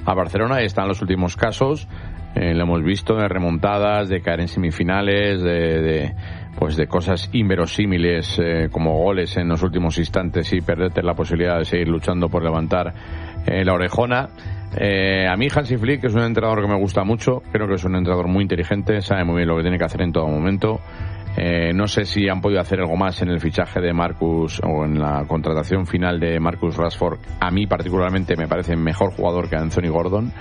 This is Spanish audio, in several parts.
a Barcelona. Están los últimos casos, lo hemos visto, de remontadas, de caer en semifinales, de cosas inverosímiles, como goles en los últimos instantes y perderte la posibilidad de seguir luchando por levantar la orejona. A mí Hansi Flick es un entrenador que me gusta mucho, creo que es un entrenador muy inteligente, sabe muy bien lo que tiene que hacer en todo momento. No sé si han podido hacer algo más en el fichaje de Marcus o en la contratación final de Marcus Rashford. A mí particularmente me parece mejor jugador que Anthony Gordon.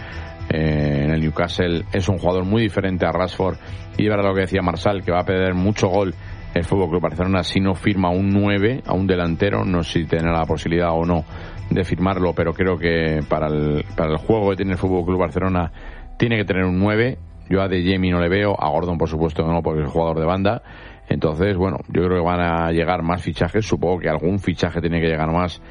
En el Newcastle es un jugador muy diferente a Rashford, y era lo que decía Marsal, que va a perder mucho gol el Fútbol Club Barcelona si no firma un 9, a un delantero. No sé si tendrá la posibilidad o no de firmarlo, pero creo que para el juego que tiene el Fútbol Club Barcelona tiene que tener un 9. Yo a De Jemi no le veo, a Gordon por supuesto no, porque es jugador de banda. Entonces, bueno, yo creo que van a llegar más fichajes. Supongo que algún fichaje tiene que llegar más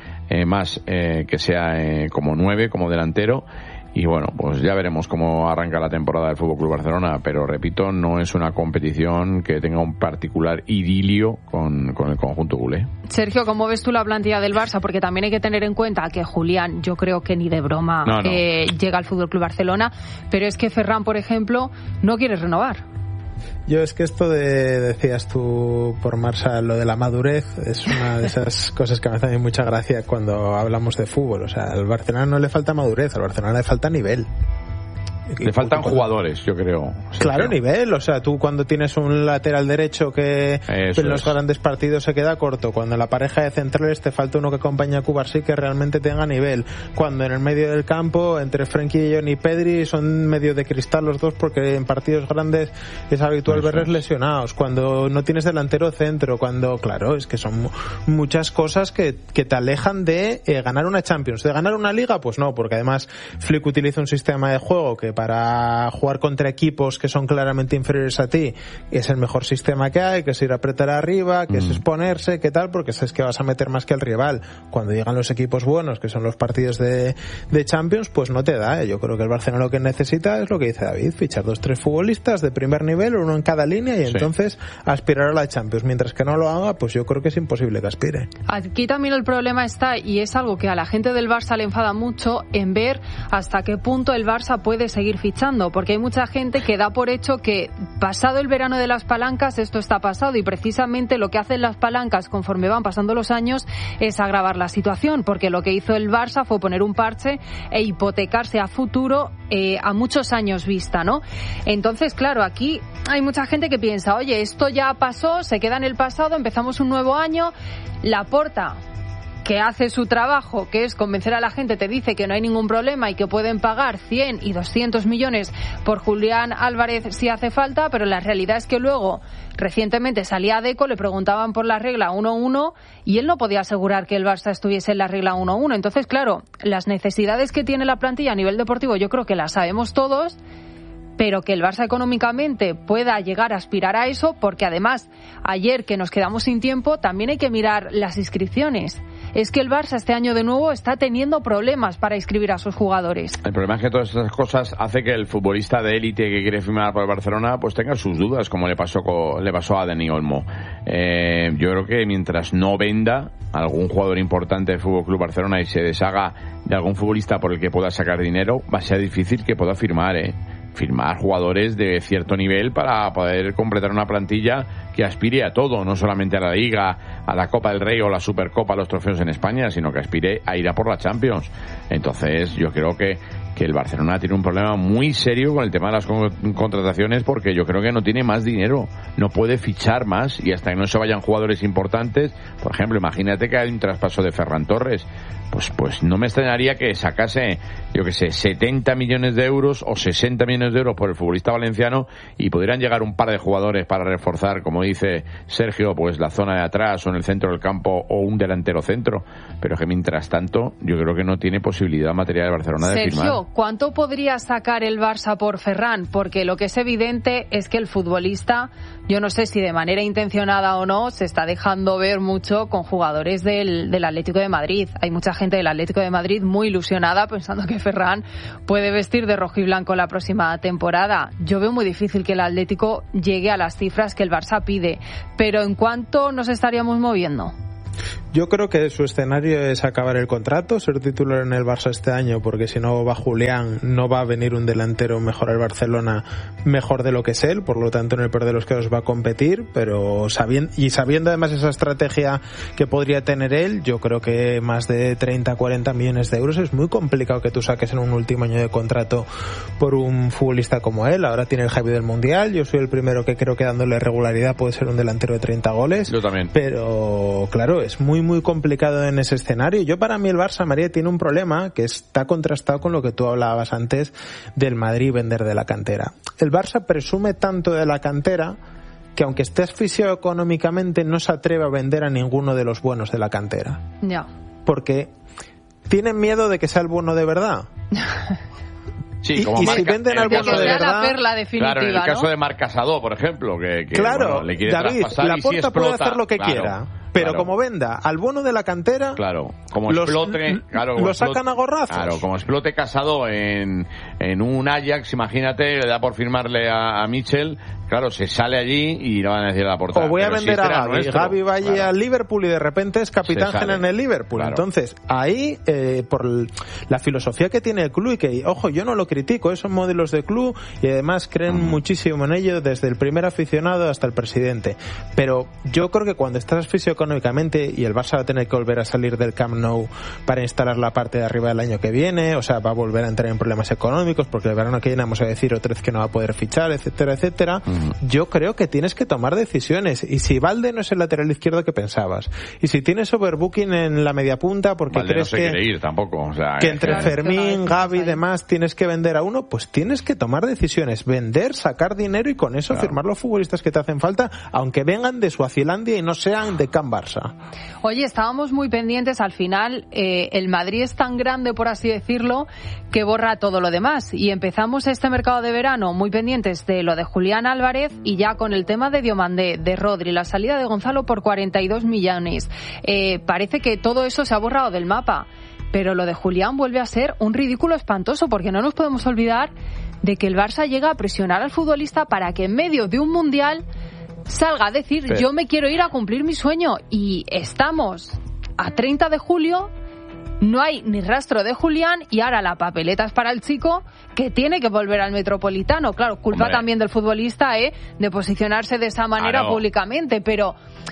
que sea como 9, como delantero. Y bueno, pues ya veremos cómo arranca la temporada del Fútbol Club Barcelona, pero repito, no es una competición que tenga un particular idilio con el conjunto culé. Sergio, ¿cómo ves tú la plantilla del Barça? Porque también hay que tener en cuenta que Julián, yo creo que ni de broma llega al Fútbol Club Barcelona, pero es que Ferran, por ejemplo, no quiere renovar. Yo es que esto decías tú por Marsa, lo de la madurez, es una de esas cosas que me hace mucha gracia cuando hablamos de fútbol. O sea, al Barcelona no le falta madurez, al Barcelona le falta nivel. Le faltan jugadores, yo creo. Claro, nivel. O sea, tú cuando tienes un lateral derecho que en los grandes partidos se queda corto, cuando en la pareja de centrales te falta uno que acompañe a Cubarsí que realmente tenga nivel, cuando en el medio del campo entre Frenkie de Jong y Pedri son medio de cristal los dos, porque en partidos grandes es habitual verles lesionados, cuando no tienes delantero centro, cuando, claro, es que son muchas cosas que te alejan de ganar una Champions. De ganar una Liga, pues no, porque además Flick utiliza un sistema de juego que para jugar contra equipos que son claramente inferiores a ti es el mejor sistema que hay, que es ir a apretar arriba, que es exponerse, que tal, porque sabes que vas a meter más que el rival. Cuando llegan los equipos buenos, que son los partidos de Champions, pues no te da. Yo creo que el Barcelona lo que necesita es lo que dice David, fichar 2-3 futbolistas de primer nivel, uno en cada línea, y entonces aspirar a la Champions. Mientras que no lo haga, pues yo creo que es imposible que aspire. Aquí también el problema está, y es algo que a la gente del Barça le enfada mucho, en ver hasta qué punto el Barça puede seguir fichando, porque hay mucha gente que da por hecho que pasado el verano de las palancas esto está pasado, y precisamente lo que hacen las palancas conforme van pasando los años es agravar la situación, porque lo que hizo el Barça fue poner un parche e hipotecarse a futuro a muchos años vista, ¿no? Entonces, claro, aquí hay mucha gente que piensa, oye, esto ya pasó, se queda en el pasado, empezamos un nuevo año. Laporta, que hace su trabajo, que es convencer a la gente, te dice que no hay ningún problema y que pueden pagar 100 y 200 millones por Julián Álvarez si hace falta, pero la realidad es que luego, recientemente salía Deco, le preguntaban por la regla 1-1 y él no podía asegurar que el Barça estuviese en la regla 1-1. Entonces, claro, las necesidades que tiene la plantilla a nivel deportivo yo creo que las sabemos todos, pero que el Barça económicamente pueda llegar a aspirar a eso, porque además, ayer que nos quedamos sin tiempo, también hay que mirar las inscripciones. Es que el Barça este año de nuevo está teniendo problemas para inscribir a sus jugadores. El problema es que todas esas cosas hace que el futbolista de élite que quiere firmar por el Barcelona pues tenga sus dudas, como le pasó a Dani Olmo. Yo creo que mientras no venda algún jugador importante del Fútbol Club Barcelona y se deshaga de algún futbolista por el que pueda sacar dinero, va a ser difícil que pueda firmar jugadores de cierto nivel para poder completar una plantilla que aspire a todo, no solamente a la Liga, a la Copa del Rey o la Supercopa, los trofeos en España, sino que aspire a ir a por la Champions. Entonces yo creo que el Barcelona tiene un problema muy serio con el tema de las contrataciones, porque yo creo que no tiene más dinero, no puede fichar más, y hasta que no se vayan jugadores importantes, por ejemplo, imagínate que hay un traspaso de Ferran Torres, pues no me extrañaría que sacase, yo que sé, 70 millones de euros o 60 millones de euros por el futbolista valenciano y pudieran llegar un par de jugadores para reforzar, como dice Sergio, pues la zona de atrás o en el centro del campo o un delantero centro, pero que mientras tanto yo creo que no tiene posibilidad material de Barcelona de firmar. Sergio, ¿cuánto podría sacar el Barça por Ferran? Porque lo que es evidente es que el futbolista, yo no sé si de manera intencionada o no, se está dejando ver mucho con jugadores del Atlético de Madrid. Hay mucha gente del Atlético de Madrid muy ilusionada pensando que Ferran puede vestir de rojo y blanco la próxima temporada. Yo veo muy difícil que el Atlético llegue a las cifras que el Barça pide, pero ¿en cuánto nos estaríamos moviendo? Yo creo que su escenario es acabar el contrato, ser titular en el Barça este año, porque si no va Julián, no va a venir un delantero mejor al Barcelona, mejor de lo que es él, por lo tanto en el peor de los casos va a competir, pero sabiendo además esa estrategia que podría tener él, yo creo que más de 30-40 millones de euros es muy complicado que tú saques en un último año de contrato por un futbolista como él. Ahora tiene el Javi del Mundial, yo soy el primero que creo que dándole regularidad puede ser un delantero de 30 goles. Yo también. Pero claro, es muy muy complicado en ese escenario. Yo para mí el Barça, María, tiene un problema que está contrastado con lo que tú hablabas antes del Madrid vender de la cantera. El Barça presume tanto de la cantera que aunque esté asfixiado económicamente no se atreve a vender a ninguno de los buenos de la cantera. Ya. Porque tienen miedo de que sea el bueno de verdad. Sí, como y si venden al bueno de verdad, la perla definitiva, claro, en el caso ¿no? de Marc Casado, por ejemplo, que claro, bueno, le quiere David, traspasar y Laporta si explota, puede hacer lo que claro, quiera, pero claro, como venda al bono de la cantera, claro, como explote, lo sacan a gorrazos. Claro, como explote Casado en un Ajax, imagínate, le da por firmarle a Mitchell, claro, se sale allí y no van a decir a Laporta. O voy a vender a Gavi, Gavi va allí al Liverpool y de repente es capitán general en el Liverpool. Claro. Entonces, ahí, por la filosofía que tiene el club, y que, ojo, yo no lo critico, son modelos de club y además creen muchísimo en ello desde el primer aficionado hasta el presidente. Pero yo creo que cuando estás asfixio económicamente y el Barça va a tener que volver a salir del Camp Nou para instalar la parte de arriba del año que viene, o sea, va a volver a entrar en problemas económicos porque el verano que viene vamos a decir otra vez que no va a poder fichar, etcétera, etcétera. Yo creo que tienes que tomar decisiones, y si Valde no es el lateral izquierdo que pensabas, y si tienes overbooking en la media punta porque Valde crees no se quiere ir tampoco, o sea, que entre Fermín, Gavi y demás tienes que vender a uno, pues tienes que tomar decisiones, vender, sacar dinero y con eso firmar los futbolistas que te hacen falta, aunque vengan de Suazilandia y no sean de Can Barça. Oye, estábamos muy pendientes, al final el Madrid es tan grande, por así decirlo, que borra todo lo demás, y empezamos este mercado de verano muy pendientes de lo de Julián Álvarez y ya con el tema de Diomandé, de Rodri, la salida de Gonzalo por 42 millones. Parece que todo eso se ha borrado del mapa, pero lo de Julián vuelve a ser un ridículo espantoso, porque no nos podemos olvidar de que el Barça llega a presionar al futbolista para que en medio de un mundial salga a decir yo me quiero ir a cumplir mi sueño, y estamos a 30 de julio, no hay ni rastro de Julián, y ahora la papeleta es para el chico que tiene que volver al Metropolitano. Claro, culpa también del futbolista de posicionarse de esa manera públicamente, pero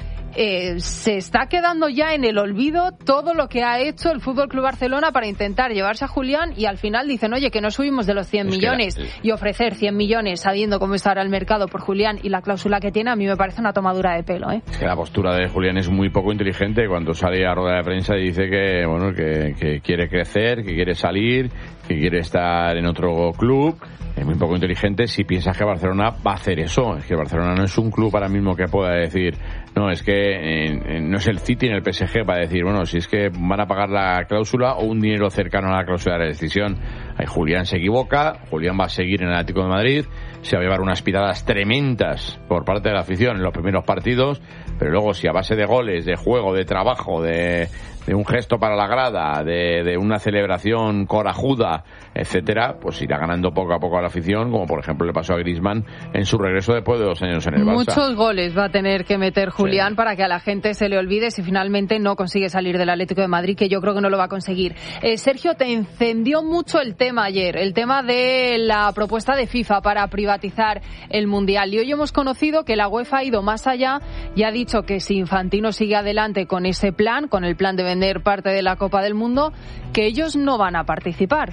se está quedando ya en el olvido todo lo que ha hecho el Fútbol Club Barcelona para intentar llevarse a Julián, y al final dicen, oye, que no subimos de los 100 millones, y ofrecer 100 millones sabiendo cómo está ahora el mercado por Julián y la cláusula que tiene, a mí me parece una tomadura de pelo, ¿eh? Es que la postura de Julián es muy poco inteligente cuando sale a rueda de prensa y dice que, bueno, que quiere crecer, que quiere salir, que quiere estar en otro club. Es muy poco inteligente si piensas que Barcelona va a hacer eso. Es que Barcelona no es un club ahora mismo que pueda decir, no, es que no es el City ni el PSG para decir, bueno, si es que van a pagar la cláusula o un dinero cercano a la cláusula de decisión. Ahí Julián se equivoca, Julián va a seguir en el Atlético de Madrid, se va a llevar unas pitadas tremendas por parte de la afición en los primeros partidos, pero luego si a base de goles, de juego, de trabajo, de un gesto para la grada, de una celebración corajuda, etcétera, pues irá ganando poco a poco a la afición, como por ejemplo le pasó a Griezmann en su regreso después de 2 años en el Barça. Muchos goles va a tener que meter Julián para que a la gente se le olvide si finalmente no consigue salir del Atlético de Madrid, que yo creo que no lo va a conseguir. Sergio, te encendió mucho el tema ayer, el tema de la propuesta de FIFA para privatizar el Mundial, y hoy hemos conocido que la UEFA ha ido más allá y ha dicho que si Infantino sigue adelante con ese plan, con el plan de vender parte de la Copa del Mundo, que ellos no van a participar.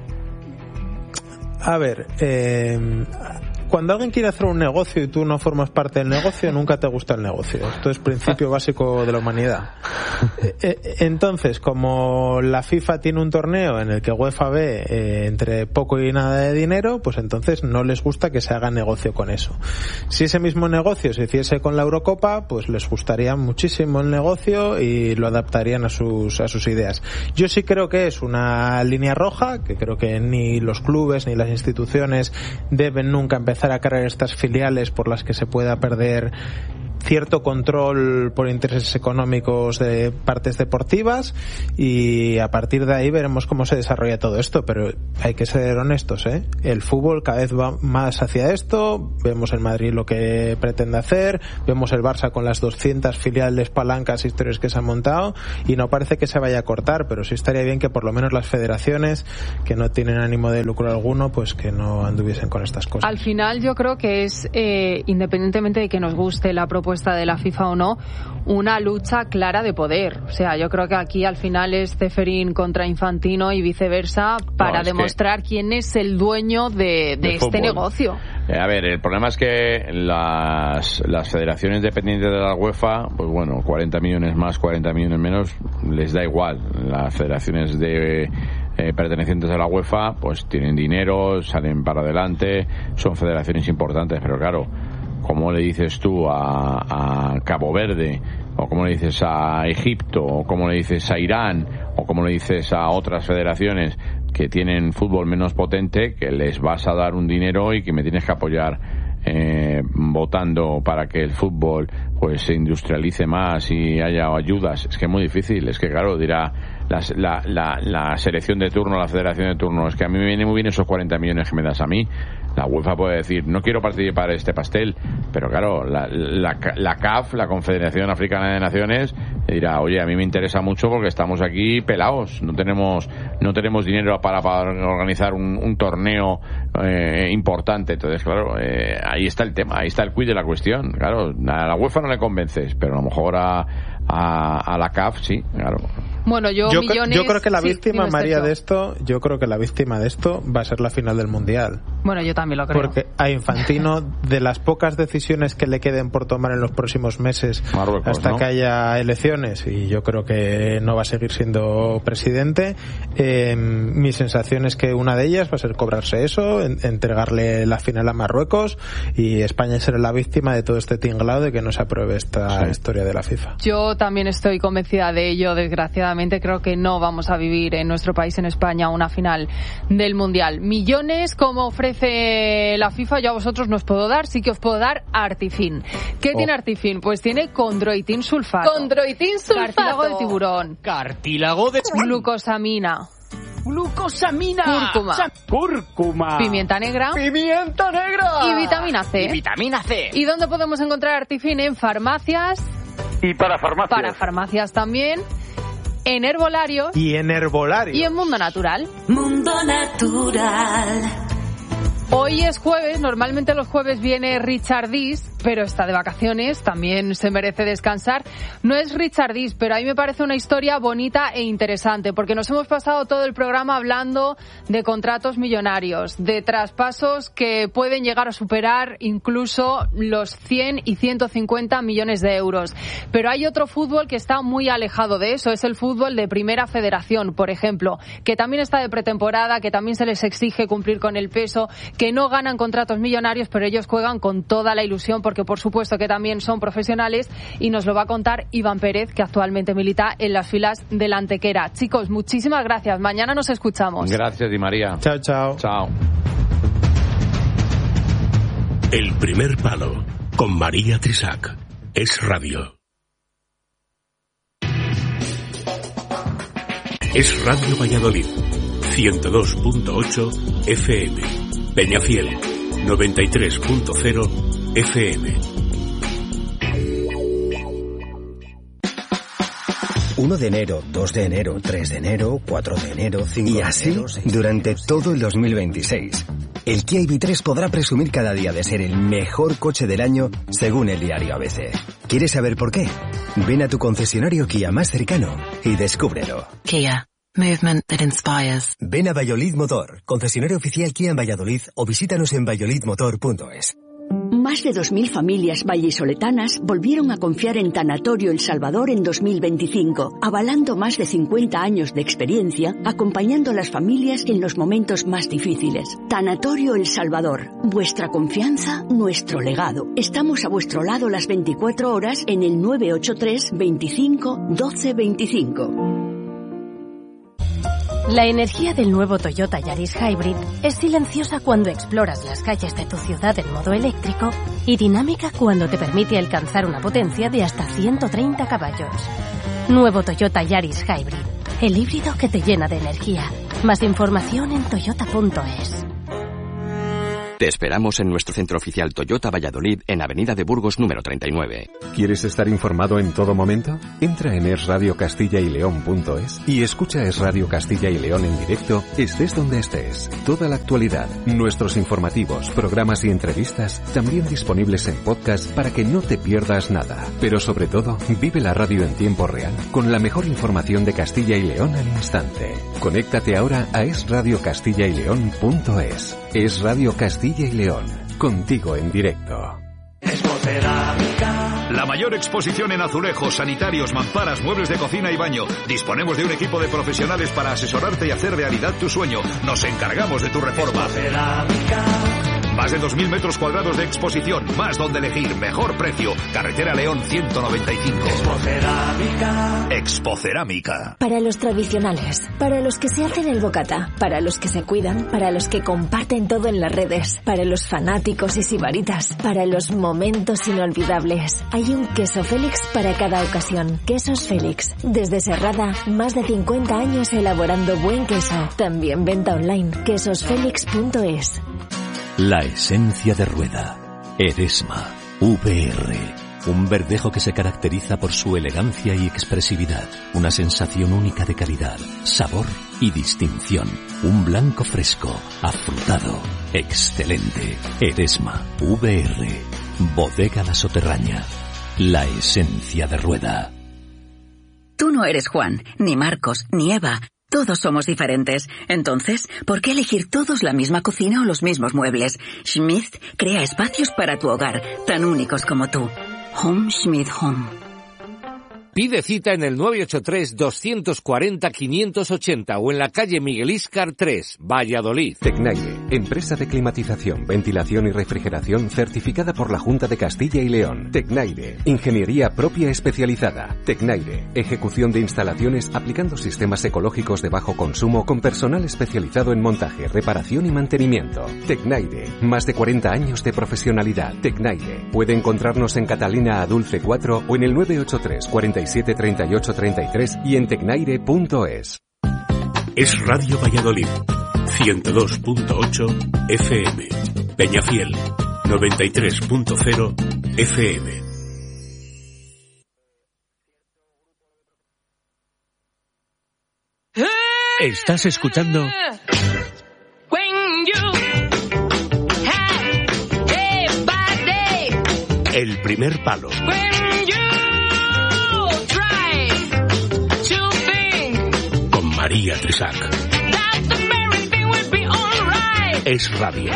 A ver, cuando alguien quiere hacer un negocio y tú no formas parte del negocio, nunca te gusta el negocio. Esto es principio básico de la humanidad. Entonces, como la FIFA tiene un torneo en el que UEFA ve entre poco y nada de dinero, pues entonces no les gusta que se haga negocio con eso. Si ese mismo negocio se hiciese con la Eurocopa, pues les gustaría muchísimo el negocio y lo adaptarían a sus ideas. Yo sí creo que es una línea roja, que creo que ni los clubes ni las instituciones deben nunca empezar a crear estas filiales por las que se pueda perder cierto control por intereses económicos de partes deportivas, y a partir de ahí veremos cómo se desarrolla todo esto. Pero hay que ser honestos, el fútbol cada vez va más hacia esto. Vemos el Madrid lo que pretende hacer, vemos el Barça con las 200 filiales, palancas, historias que se han montado, y no parece que se vaya a cortar, pero sí estaría bien que por lo menos las federaciones, que no tienen ánimo de lucro alguno, pues que no anduviesen con estas cosas. Al final yo creo que es, independientemente de que nos guste la propuesta de la FIFA o no, una lucha clara de poder. O sea, yo creo que aquí al final es Ceferín contra Infantino y viceversa para demostrar quién es el dueño de este negocio. A ver, el problema es que las federaciones dependientes de la UEFA, pues bueno, 40 millones más, 40 millones menos, les da igual. Las federaciones pertenecientes a la UEFA, pues tienen dinero, salen para adelante, son federaciones importantes, pero claro, ¿cómo le dices tú a Cabo Verde, o cómo le dices a Egipto, o cómo le dices a Irán, o cómo le dices a otras federaciones que tienen fútbol menos potente, que les vas a dar un dinero y que me tienes que apoyar votando para que el fútbol pues se industrialice más y haya ayudas? Es que es muy difícil. Es que claro, dirá la selección de turno, la federación de turno, es que a mí me viene muy bien esos 40 millones que me das a mí. La UEFA puede decir, no quiero participar en este pastel, pero claro, la CAF, la Confederación Africana de Naciones, dirá, oye, a mí me interesa mucho porque estamos aquí pelados, no tenemos dinero para organizar un torneo importante. Entonces, claro, ahí está el tema, ahí está el quid de la cuestión. Claro, a la UEFA no le convences, pero a lo mejor a la CAF sí, claro. Bueno, yo creo que la víctima, María, de esto, yo creo que la víctima de esto va a ser la final del Mundial. Bueno, yo también lo creo. Porque a Infantino, de las pocas decisiones que le queden por tomar en los próximos meses, Marruecos, hasta ¿no? que haya elecciones, y yo creo que no va a seguir siendo presidente, mi sensación es que una de ellas va a ser cobrarse eso, entregarle la final a Marruecos, y España será la víctima de todo este tinglado de que no se apruebe esta historia de la FIFA. Yo también estoy convencida de ello, desgraciadamente. Creo que no vamos a vivir en nuestro país, en España, una final del Mundial. Millones, como ofrece la FIFA, yo a vosotros no os puedo dar, sí que os puedo dar Artifin. ¿Qué tiene Artifin? Pues tiene condroitin sulfato. Condroitin sulfato. Cartílago del tiburón. Cartílago de... Glucosamina. Glucosamina. Cúrcuma. Pimienta negra. Pimienta negra. Y vitamina C. Y vitamina C. ¿Y dónde podemos encontrar Artifin? En farmacias. Y para farmacias. Para farmacias también. En herbolarios. Y en herbolarios. Y en Mundo Natural. Mundo Natural. Hoy es jueves, normalmente los jueves viene Richard Dis, pero está de vacaciones, también se merece descansar. No es Richard Dis, pero a mí me parece una historia bonita e interesante, porque nos hemos pasado todo el programa hablando de contratos millonarios, de traspasos que pueden llegar a superar incluso los 100 y 150 millones de euros. Pero hay otro fútbol que está muy alejado de eso, es el fútbol de Primera Federación, por ejemplo, que también está de pretemporada, que también se les exige cumplir con el peso, que no ganan contratos millonarios, pero ellos juegan con toda la ilusión, porque por supuesto que también son profesionales, y nos lo va a contar Iván Pérez, que actualmente milita en las filas del Antequera. Chicos, muchísimas gracias. Mañana nos escuchamos. Gracias, Di María. Chao, chao. Chao. El primer palo, con María Trisac. Es radio. Es Radio Valladolid, 102.8 FM. Peñafiel, 93.0 FM. 1 de enero, 2 de enero, 3 de enero, 4 de enero, 5 de enero... Y así, durante todo el 2026. El Kia EV3 podrá presumir cada día de ser el mejor coche del año, según el diario ABC. ¿Quieres saber por qué? Ven a tu concesionario Kia más cercano y descúbrelo. Kia. Movement that inspires. Ven a Valladolid Motor, concesionario oficial Kia en Valladolid, o visítanos en valladolidmotor.es. Más de 2.000 familias vallisoletanas volvieron a confiar en Tanatorio El Salvador en 2025, avalando más de 50 años de experiencia, acompañando a las familias en los momentos más difíciles. Tanatorio El Salvador, vuestra confianza, nuestro legado. Estamos a vuestro lado las 24 horas en el 983 25 12 25. La energía del nuevo Toyota Yaris Hybrid es silenciosa cuando exploras las calles de tu ciudad en modo eléctrico y dinámica cuando te permite alcanzar una potencia de hasta 130 caballos. Nuevo Toyota Yaris Hybrid, el híbrido que te llena de energía. Más información en toyota.es. Te esperamos en nuestro centro oficial Toyota Valladolid en Avenida de Burgos número 39. ¿Quieres estar informado en todo momento? Entra en esradiocastilla-y-león.es y escucha Es Radio Castilla y León en directo, estés donde estés. Toda la actualidad, nuestros informativos, programas y entrevistas también disponibles en podcast para que no te pierdas nada. Pero sobre todo, vive la radio en tiempo real con la mejor información de Castilla y León al instante. Conéctate ahora a esradiocastilla-y-león.es. Es Radio Castilla y León, contigo en directo. La mayor exposición en azulejos, sanitarios, mamparas, muebles de cocina y baño. Disponemos de un equipo de profesionales para asesorarte y hacer realidad tu sueño. Nos encargamos de tu reforma. Más de 2.000 metros cuadrados de exposición, más donde elegir, mejor precio. Carretera León 195. Expocerámica. Para los tradicionales, para los que se hacen el bocata, para los que se cuidan, para los que comparten todo en las redes, para los fanáticos y sibaritas, para los momentos inolvidables. Hay un queso Félix para cada ocasión. Quesos Félix. Desde Serrada, más de 50 años elaborando buen queso. También venta online. quesosfelix.es. La esencia de Rueda. Eresma. VR. Un verdejo que se caracteriza por su elegancia y expresividad. Una sensación única de calidad, sabor y distinción. Un blanco fresco, afrutado, excelente. Eresma. VR. Bodega La Soterraña. La esencia de Rueda. Tú no eres Juan, ni Marcos, ni Eva. Todos somos diferentes. Entonces, ¿por qué elegir todos la misma cocina o los mismos muebles? Schmidt crea espacios para tu hogar, tan únicos como tú. Home Schmidt Home. Pide cita en el 983-240-580 o en la calle Miguel Íscar 3, Valladolid. Tecnaire, empresa de climatización, ventilación y refrigeración certificada por la Junta de Castilla y León. Tecnaire, ingeniería propia especializada. Tecnaire, ejecución de instalaciones aplicando sistemas ecológicos de bajo consumo con personal especializado en montaje, reparación y mantenimiento. Tecnaire, más de 40 años de profesionalidad. Tecnaire, puede encontrarnos en Catalina Adulce 4 o en el 983 47 38 33 y en tecnaire.es. Es Radio Valladolid, 102.8 FM. Peñafiel, 93.0 FM. Estás escuchando El Primer Palo. María Trisac. Es Radio.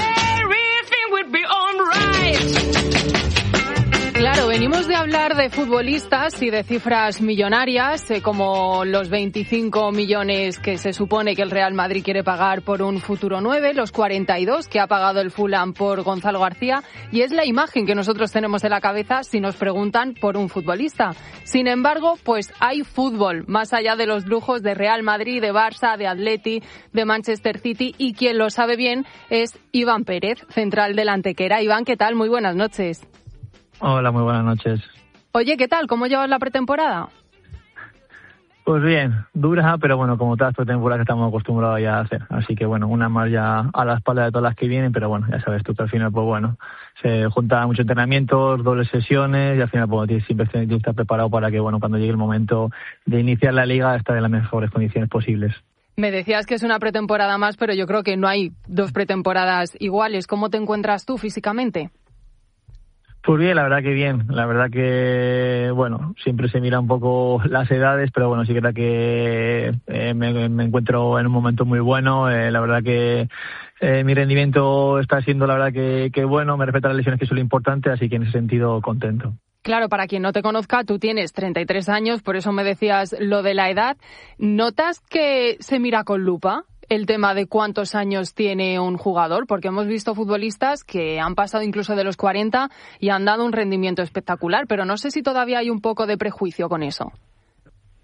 Claro, venimos de hablar de futbolistas y de cifras millonarias, como los 25 millones que se supone que el Real Madrid quiere pagar por un futuro 9, los 42 que ha pagado el Fulham por Gonzalo García, y es la imagen que nosotros tenemos en la cabeza si nos preguntan por un futbolista. Sin embargo, pues hay fútbol, más allá de los lujos de Real Madrid, de Barça, de Atleti, de Manchester City, y quien lo sabe bien es Iván Pérez, central del Antequera. Iván, ¿qué tal? Muy buenas noches. Hola, muy buenas noches. Oye, ¿qué tal? ¿Cómo llevas la pretemporada? Pues bien, dura, pero bueno, como todas las pretemporadas que estamos acostumbrados ya a hacer. Así que bueno, una más ya a la espalda de todas las que vienen, pero bueno, ya sabes tú que al final, pues bueno, se juntan muchos entrenamientos, dobles sesiones y al final pues siempre tienes que estar preparado para que, bueno, cuando llegue el momento de iniciar la liga, estar en las mejores condiciones posibles. Me decías que es una pretemporada más, pero yo creo que no hay dos pretemporadas iguales. ¿Cómo te encuentras tú físicamente? Pues bien, la verdad que bien. La verdad que, bueno, siempre se mira un poco las edades, pero bueno, sí que es verdad que me encuentro en un momento muy bueno. La verdad que mi rendimiento está siendo, la verdad que bueno. Me respeta las lesiones, que es lo importante, así que en ese sentido contento. Claro, para quien no te conozca, tú tienes 33 años, por eso me decías lo de la edad. ¿Notas que se mira con lupa el tema de cuántos años tiene un jugador? Porque hemos visto futbolistas que han pasado incluso de los 40 y han dado un rendimiento espectacular, pero no sé si todavía hay un poco de prejuicio con eso.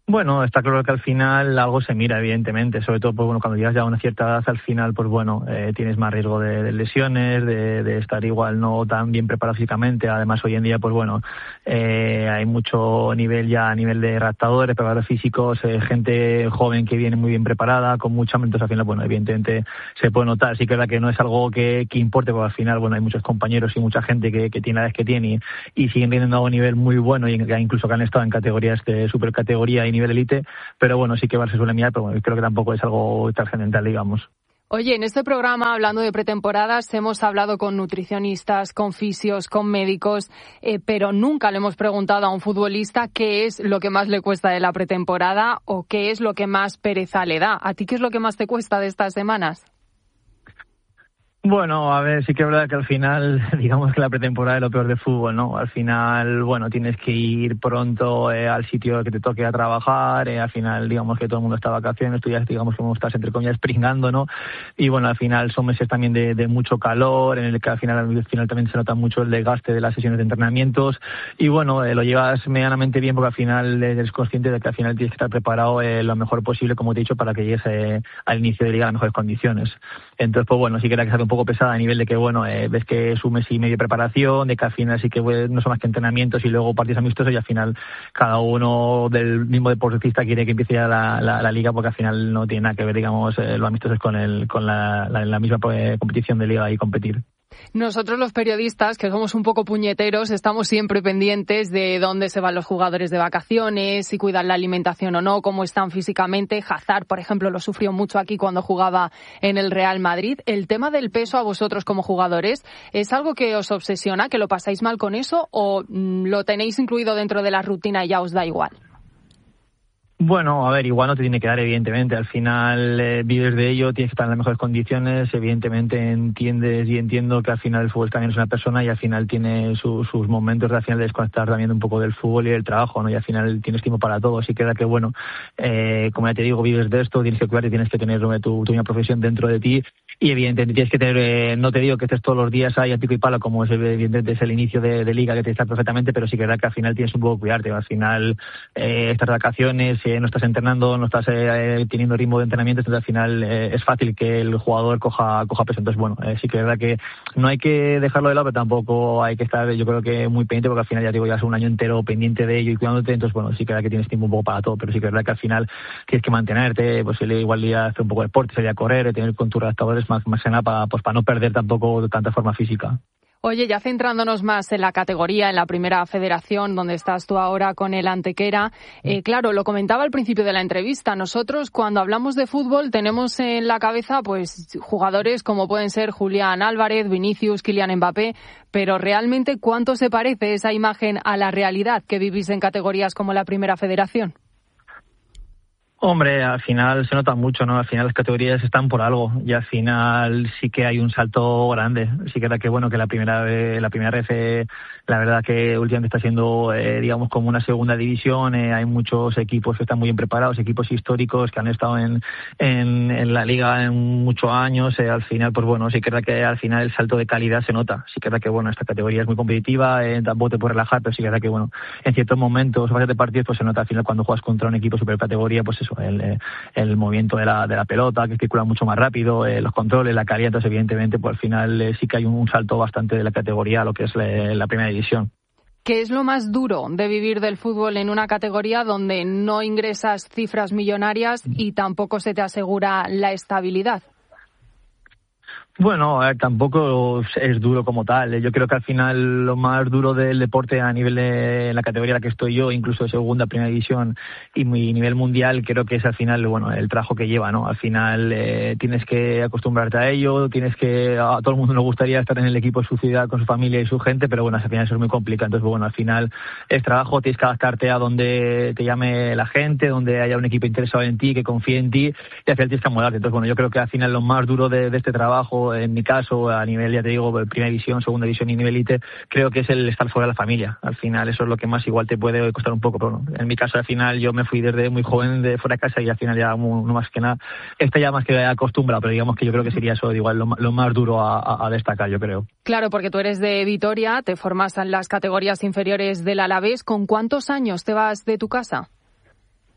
Bueno, está claro que al final algo se mira, evidentemente, sobre todo pues, bueno, cuando llegas ya a una cierta edad, al final pues bueno, tienes más riesgo de lesiones, de estar igual no tan bien preparado físicamente. Además hoy en día pues bueno, hay mucho nivel ya a nivel de adaptadores, preparadores físicos, gente joven que viene muy bien preparada, con mucha mente, al final bueno, evidentemente se puede notar. Sí que es verdad que no es algo que importe, porque al final bueno, hay muchos compañeros y mucha gente que tiene la edad que tiene y siguen teniendo a un nivel muy bueno, y incluso que han estado en categorías de supercategoría y nivel élite, pero bueno, sí que se suele mirar, pero bueno, creo que tampoco es algo trascendental, digamos. Oye, en este programa, hablando de pretemporadas, hemos hablado con nutricionistas, con fisios, con médicos, pero nunca le hemos preguntado a un futbolista qué es lo que más le cuesta de la pretemporada o qué es lo que más pereza le da. ¿A ti qué es lo que más te cuesta de estas semanas? Bueno, a ver, sí que es verdad que al final, digamos que la pretemporada es lo peor de fútbol, ¿no? Al final, bueno, tienes que ir pronto al sitio que te toque a trabajar, al final, digamos que todo el mundo está de vacaciones, tú ya, digamos, como estás, entre comillas, pringando, ¿no? Y bueno, al final son meses también de mucho calor, en el que al final también se nota mucho el desgaste de las sesiones de entrenamientos, y bueno, lo llevas medianamente bien porque al final eres consciente de que al final tienes que estar preparado lo mejor posible, como te he dicho, para que llegues al inicio de liga en las mejores condiciones. Entonces, pues bueno, sí que era que sea un poco pesada a nivel de que, bueno, ves que es un mes y medio de preparación, de que al final sí que no son más que entrenamientos y luego partidos amistosos, y al final cada uno del mismo deportista quiere que empiece ya la liga, porque al final no tiene nada que ver, digamos, los amistosos con la misma competición de liga y competir. Nosotros los periodistas, que somos un poco puñeteros, estamos siempre pendientes de dónde se van los jugadores de vacaciones, si cuidan la alimentación o no, cómo están físicamente. Hazard, por ejemplo, lo sufrió mucho aquí cuando jugaba en el Real Madrid. ¿El tema del peso a vosotros como jugadores es algo que os obsesiona, que lo pasáis mal con eso, o lo tenéis incluido dentro de la rutina y ya os da igual? Bueno, a ver, igual no te tiene que dar, evidentemente. Al final vives de ello, tienes que estar en las mejores condiciones. Evidentemente entiendes y entiendo que al final el fútbol también es una persona y al final tiene sus momentos de al final desconectar también un poco del fútbol y del trabajo, ¿no? Y al final tienes tiempo para todo. Así que da que, bueno, como ya te digo, vives de esto, tienes que cuidarte, tienes que tener tu profesión dentro de ti. Y evidentemente tienes que tener, no te digo que estés todos los días ahí a pico y palo, como es evidentemente es el inicio de liga, que te está perfectamente, pero sí que es verdad que al final tienes un poco que cuidarte. Al final estas vacaciones, no estás entrenando, no estás teniendo ritmo de entrenamiento, entonces al final es fácil que el jugador coja peso. Entonces bueno, sí que es verdad que no hay que dejarlo de lado, pero tampoco hay que estar, yo creo que muy pendiente, porque al final ya digo, ya es un año entero pendiente de ello y cuidándote. Entonces bueno, sí que es verdad que tienes tiempo un poco para todo, pero sí que es verdad que al final tienes que mantenerte, pues igual ir a hacer un poco de deporte, salir a correr, tener con tus redactadores más que nada para no perder tampoco tanta forma física. Oye, ya centrándonos más en la categoría, en la primera federación, donde estás tú ahora con el Antequera, claro, lo comentaba al principio de la entrevista, nosotros cuando hablamos de fútbol tenemos en la cabeza pues jugadores como pueden ser Julián Álvarez, Vinicius, Kylian Mbappé, pero realmente ¿cuánto se parece esa imagen a la realidad que vivís en categorías como la primera federación? Hombre, al final se nota mucho, ¿no? Al final las categorías están por algo y al final sí que hay un salto grande. Sí que era que, bueno, que la primera vez, la verdad que últimamente está siendo, digamos, como una segunda división. Hay muchos equipos que están muy bien preparados, equipos históricos que han estado en la liga en muchos años. Al final, pues bueno, sí que era que al final el salto de calidad se nota. Sí que era que, bueno, esta categoría es muy competitiva, tampoco te puedes relajar, pero sí que era que, bueno, en ciertos momentos, fases de partidos, pues se nota al final cuando juegas contra un equipo supercategoría, pues eso, el movimiento de la pelota, que circula mucho más rápido, los controles, la calidad. Entonces evidentemente pues al final sí que hay un salto bastante de la categoría a lo que es la primera división. ¿Qué es lo más duro de vivir del fútbol en una categoría donde no ingresas cifras millonarias y tampoco se te asegura la estabilidad? Bueno, tampoco es duro como tal. Yo creo que al final lo más duro del deporte a nivel de la categoría en la que estoy yo, incluso de segunda, primera división y nivel mundial, creo que es al final, bueno, el trabajo que lleva, ¿no? Al final tienes que acostumbrarte a ello, a todo el mundo le gustaría estar en el equipo de su ciudad con su familia y su gente, pero bueno, al final eso es muy complicado. Entonces, bueno, al final es trabajo, tienes que adaptarte a donde te llame la gente, donde haya un equipo interesado en ti, que confíe en ti, y al final tienes que amoldarte. Entonces, bueno, yo creo que al final lo más duro de este trabajo, en mi caso, a nivel, ya te digo, primera división, segunda división y nivel élite, creo que es el estar fuera de la familia. Al final eso es lo que más igual te puede costar un poco, pero bueno, en mi caso al final yo me fui desde muy joven de fuera de casa y al final ya no más que nada, ya más que acostumbrado, pero digamos que yo creo que sería eso igual lo más duro a destacar, yo creo. Claro, porque tú eres de Vitoria, te formas en las categorías inferiores del Alavés. ¿Con cuántos años te vas de tu casa?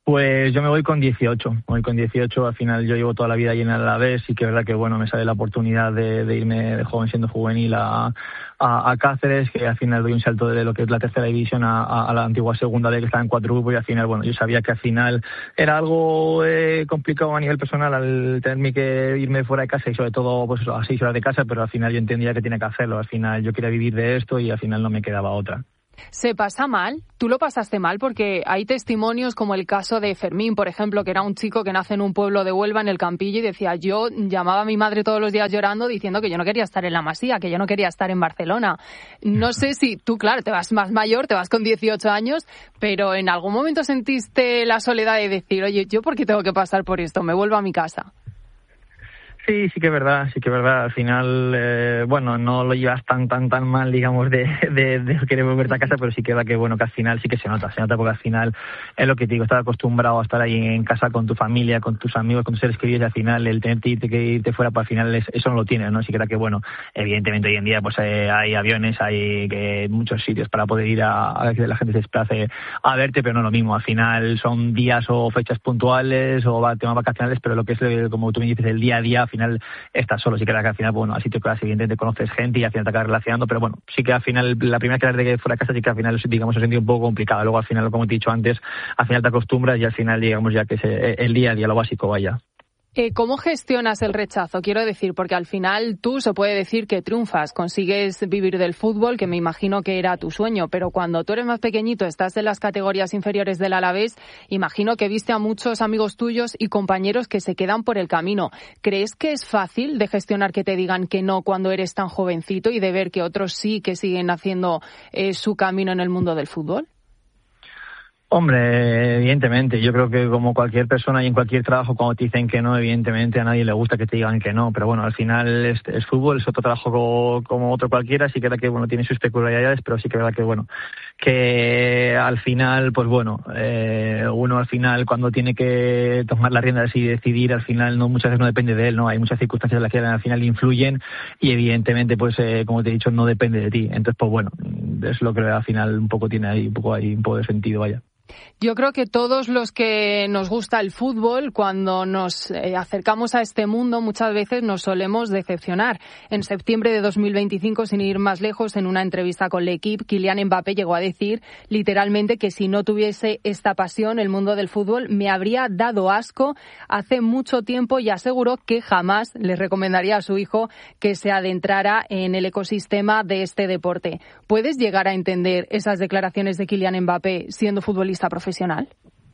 Pues yo me voy con 18. Al final yo llevo toda la vida ahí en el Alavés y que es verdad que bueno, me sale la oportunidad de irme de joven siendo juvenil a Cáceres, que al final doy un salto de lo que es la tercera división a la antigua segunda D, que estaba en 4 grupos, y al final, bueno, yo sabía que al final era algo complicado a nivel personal al tenerme que irme fuera de casa y sobre todo pues eso, a 6 horas de casa, pero al final yo entendía que tenía que hacerlo. Al final yo quería vivir de esto y al final no me quedaba otra. ¿Se pasa mal? ¿Tú lo pasaste mal? Porque hay testimonios como el caso de Fermín, por ejemplo, que era un chico que nace en un pueblo de Huelva, en el Campillo, y decía, yo llamaba a mi madre todos los días llorando diciendo que yo no quería estar en la Masía, que yo no quería estar en Barcelona. No sé si tú, claro, te vas más mayor, te vas con 18 años, pero ¿en algún momento sentiste la soledad de decir, oye, ¿yo por qué tengo que pasar por esto? Me vuelvo a mi casa. Sí que es verdad. Al final, bueno, no lo llevas tan mal, digamos, de querer volverte a casa, pero sí que es verdad que, bueno, que al final sí que se nota porque al final es lo que te digo, estás acostumbrado a estar ahí en casa con tu familia, con tus amigos, con tus seres queridos, y al final el tener que irte fuera, pues al final eso no lo tienes, ¿no? Sí que es verdad que, bueno, evidentemente hoy en día pues hay aviones, hay muchos sitios para poder ir a que la gente se desplace a verte, pero no es lo mismo. Al final son días o fechas puntuales o temas vacacionales, pero lo que es, como tú me dices, el día a día, al final estás solo. Sí que al final, bueno, así te quedas, evidentemente conoces gente y al final te acabas relacionando, pero bueno, sí que al final, la primera que de fuera de casa, sí que al final, digamos, se siente un poco complicado. Luego al final, como te he dicho antes, al final te acostumbras y al final, digamos, ya que es el día a día, lo básico, vaya. ¿Cómo gestionas el rechazo? Quiero decir, porque al final tú se puede decir que triunfas, consigues vivir del fútbol, que me imagino que era tu sueño, pero cuando tú eres más pequeñito, estás en las categorías inferiores del Alavés, imagino que viste a muchos amigos tuyos y compañeros que se quedan por el camino. ¿Crees que es fácil de gestionar que te digan que no cuando eres tan jovencito y de ver que otros sí que siguen haciendo su camino en el mundo del fútbol? Hombre, evidentemente, yo creo que como cualquier persona y en cualquier trabajo, cuando te dicen que no, evidentemente a nadie le gusta que te digan que no, pero bueno, al final es fútbol, es otro trabajo como otro cualquiera, sí que es verdad que bueno, tiene sus peculiaridades, pero sí que es verdad que bueno, que al final, pues bueno, uno al final cuando tiene que tomar las riendas y decidir, al final no muchas veces no depende de él, no, hay muchas circunstancias en las que al final influyen y evidentemente pues como te he dicho no depende de ti, entonces pues bueno, es lo que al final un poco tiene ahí un poco de sentido, vaya. Yo creo que todos los que nos gusta el fútbol, cuando nos acercamos a este mundo, muchas veces nos solemos decepcionar. En septiembre de 2025, sin ir más lejos, en una entrevista con L'Equipe, Kylian Mbappé llegó a decir literalmente que si no tuviese esta pasión, el mundo del fútbol me habría dado asco hace mucho tiempo, y aseguró que jamás le recomendaría a su hijo que se adentrara en el ecosistema de este deporte. ¿Puedes llegar a entender esas declaraciones de Kylian Mbappé siendo futbolista profesional?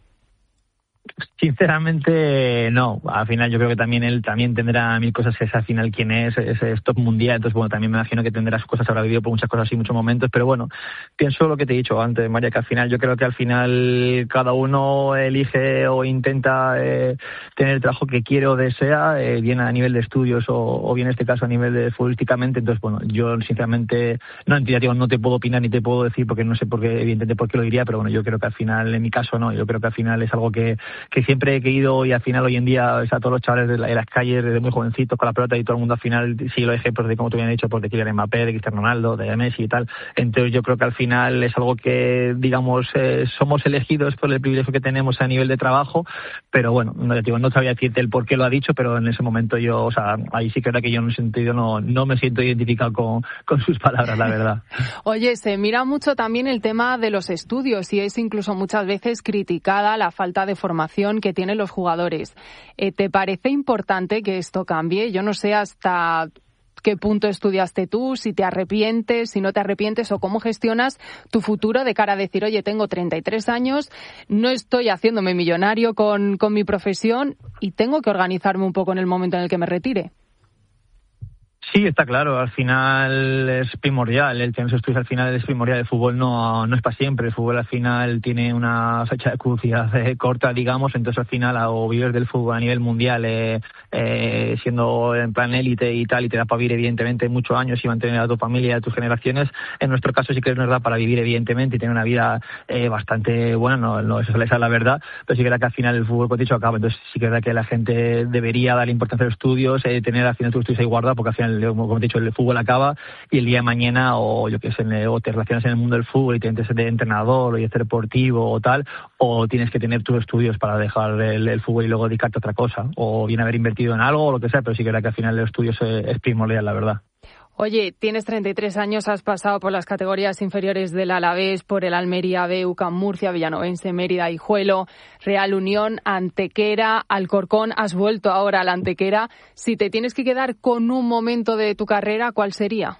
Sinceramente no, al final yo creo que también él también tendrá mil cosas, es al final quien es top mundial, entonces bueno, también me imagino que tendrá sus cosas, habrá vivido por muchas cosas y muchos momentos, pero bueno, pienso lo que te he dicho antes, María, que al final yo creo que al final cada uno elige o intenta tener el trabajo que quiere o desea, bien a nivel de estudios o bien en este caso a nivel de futbolísticamente, entonces bueno, yo sinceramente no te puedo opinar ni te puedo decir porque no sé por qué, evidentemente por qué lo diría, pero bueno, yo creo que al final, en mi caso no, yo creo que al final es algo que siempre he querido y al final hoy en día, o sea, todos los chavales de las calles desde muy jovencitos con la pelota y todo el mundo al final sigue los ejemplos de, como tú bien has dicho, pues de Kylian Mbappé, de Cristiano Ronaldo, de Messi y tal. Entonces yo creo que al final es algo que, digamos, somos elegidos por el privilegio que tenemos a nivel de trabajo, pero bueno, no sabía decirte el por qué lo ha dicho, pero en ese momento yo, o sea, ahí sí que era que yo en un sentido no me siento identificado con sus palabras, la verdad. Oye, se mira mucho también el tema de los estudios y es incluso muchas veces criticada la falta de formación que tienen los jugadores. ¿Te parece importante que esto cambie? Yo no sé hasta qué punto estudiaste tú, si te arrepientes, si no te arrepientes, o cómo gestionas tu futuro de cara a decir, oye, tengo 33 años, no estoy haciéndome millonario con mi profesión y tengo que organizarme un poco en el momento en el que me retire. Sí, está claro, al final es primordial, el tener esos estudios al final es primordial, el fútbol no es para siempre, el fútbol al final tiene una fecha de caducidad corta, digamos, entonces al final o vives del fútbol a nivel mundial siendo en plan élite y tal, y te da para vivir evidentemente muchos años y mantener a tu familia y a tus generaciones, en nuestro caso sí que nos da para vivir evidentemente y tener una vida bastante buena, no eso es la verdad, pero sí que es verdad que al final el fútbol, como te he dicho, acaba, entonces sí que es verdad que la gente debería dar importancia a los estudios, tener al final tus estudios ahí guardados, porque al final como he dicho, el fútbol acaba y el día de mañana o yo qué sé, o te relacionas en el mundo del fútbol y te metes de entrenador o de deportivo o tal, o tienes que tener tus estudios para dejar el fútbol y luego dedicarte a otra cosa, o bien haber invertido en algo o lo que sea, pero sí que era que al final el estudio es primordial, la verdad. Oye, tienes 33 años, has pasado por las categorías inferiores del Alavés, por el Almería B, UCAM Murcia, Villanovense, Mérida, Hijuelo, Real Unión, Antequera, Alcorcón, has vuelto ahora al Antequera. Si te tienes que quedar con un momento de tu carrera, ¿cuál sería?